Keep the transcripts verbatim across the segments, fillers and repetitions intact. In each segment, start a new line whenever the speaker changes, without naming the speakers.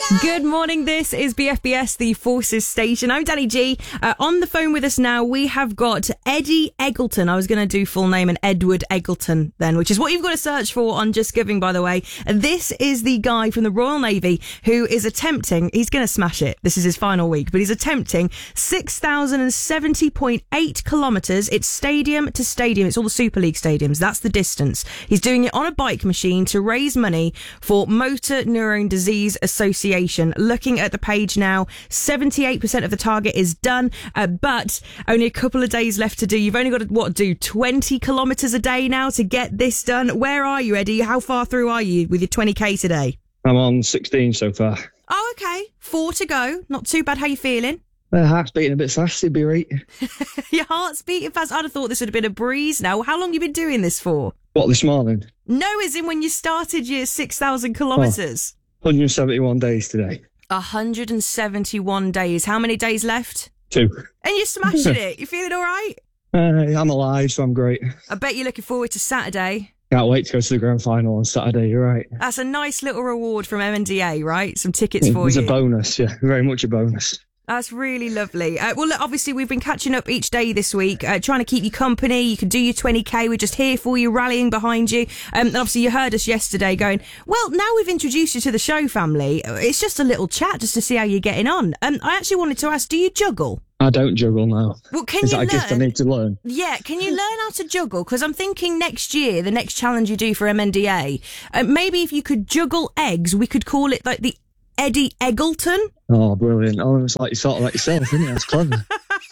Good morning, this is B F B S, the Forces Station. I'm Danny G. Uh, on the phone with us now, we have got Eddie Eggleton. I was going to do full name and Edward Eggleton then, which is what you've got to search for on Just Giving, by the way. And this is the guy from the Royal Navy who is attempting, he's going to smash it. This is his final week, but he's attempting six thousand seventy point eight kilometres. It's stadium to stadium. It's all the Super League stadiums. That's the distance. He's doing it on a bike machine to raise money for Motor Neurone Disease Association. Looking at the page now, seventy-eight percent of the target is done, uh, but only a couple of days left to do. You've only got to, what, do twenty kilometres a day now to get this done. Where are you, Eddie? How far through are you with your twenty k today?
I'm on sixteen so far.
Oh, okay. Four to go. Not too bad. How you feeling?
My heart's beating a bit fast, it'd be right.
Your heart's beating fast. I'd have thought this would have been a breeze now. How long have you been doing this for?
What, this morning?
No, as in when you started your six thousand kilometres.
Oh. one hundred seventy-one days today.
one hundred seventy-one days. How many days left?
Two.
And you're smashing it. You feeling all right?
Uh, I'm alive, so I'm great.
I bet you're looking forward to Saturday.
Can't wait to go to the grand final on Saturday, you're right.
That's a nice little reward from M N D A, right? Some tickets
Yeah,
for
it's
you.
It's a bonus, yeah. Very much a bonus.
That's really lovely. Uh, well, look, obviously, we've been catching up each day this week, uh, trying to keep you company. You can do your twenty k. We're just here for you, rallying behind you. Um, and obviously, you heard us yesterday going, well, now we've introduced you to the show, family. It's just a little chat just to see how you're getting on. Um, I actually wanted to ask, do you juggle?
I don't juggle now.
Well, can
Is
you
that a
learn?
gift I need to learn?
Yeah, can you learn how to juggle? Because I'm thinking next year, the next challenge you do for M N D A, uh, maybe if you could juggle eggs, we could call it like the Eddie Eggleton.
Oh, brilliant. Oh, it's like you thought of that yourself, isn't it? That's clever.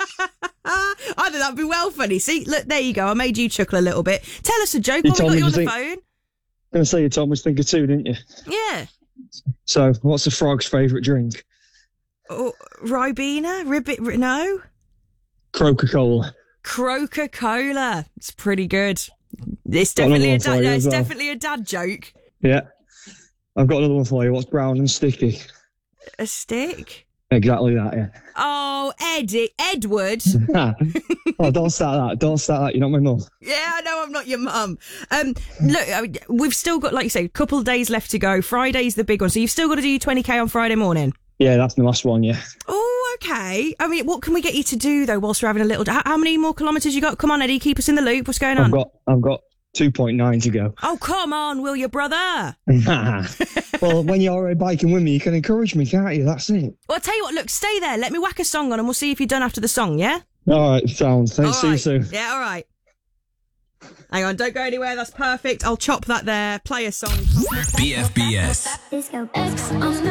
I think that'd be well funny. See, look, there you go. I made you chuckle a little bit. Tell us a joke
You
while we got
told me
you on
to
the
think-
phone.
I'm going to say you told me to think of two, didn't you?
Yeah.
So, what's the frog's favourite drink?
Oh, Ribena? Ribbit? No?
Coca-Cola.
Coca-Cola. It's pretty good. It's
Got another
definitely a
one for
dad,
you
no,
as
it's
well.
definitely a dad joke.
Yeah. I've got another one for you. What's brown and sticky?
A stick?
Exactly that, yeah.
Oh, Eddie, Edward.
Oh, don't start that. Don't start that. You're not my mum.
Yeah, I know I'm not your mum. Um, look, I mean, we've still got, like you say, a couple of days left to go. Friday's the big one. So you've still got to do your twenty k on Friday morning.
Yeah, that's the last one, yeah.
Oh, okay. I mean, what can we get you to do, though, whilst we're having a little... How, how many more kilometres you got? Come on, Eddie, keep us in the loop. What's going on?
I've got I've got two point nine to go.
Oh, come on, will you, brother?
Well, when you're already biking with me, you can encourage me, can't you? That's it.
Well, I'll tell you what, look, stay there. Let me whack a song on and we'll see if you're done after the song, yeah?
All right, sounds. Thanks.
All
See
right.
you soon.
Yeah, all right. Hang on, don't go anywhere. That's perfect. I'll chop that there. Play a song.
B F B S.
Disco.